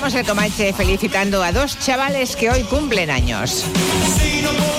Cerramos el Comanche felicitando a dos chavales que hoy cumplen años.